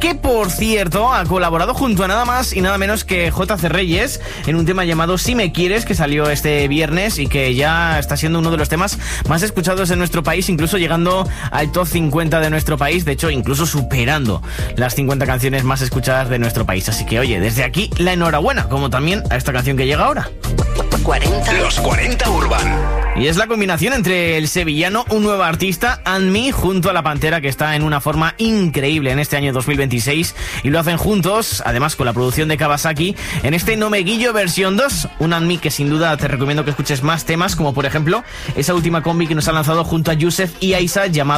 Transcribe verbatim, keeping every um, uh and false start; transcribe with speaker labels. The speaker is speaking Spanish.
Speaker 1: que por cierto ha colaborado junto a nada más y nada menos que J C Reyes en un tema llamado Si me quieres, que salió este viernes y que ya está siendo uno de los temas más escuchados en nuestro país, incluso llegando al top cincuenta de nuestro país, de hecho incluso superando las cincuenta canciones más escuchadas de nuestro país. Así que oye, desde aquí la enhorabuena, como también a esta canción que llega ahora.
Speaker 2: cuarenta.
Speaker 3: Los cuarenta Urban.
Speaker 1: Y es la combinación entre el sevillano, un nuevo artista, and me, junto a la Pantera, que está en una forma increíble en este año dos mil veintiséis, y lo hacen juntos, además con la producción de Kawasaki, en este No Me Guillo versión dos, un and me que sin duda te recomiendo que escuches más temas, como por ejemplo esa última combi que nos ha lanzado junto a Yusef y Aisa, llamado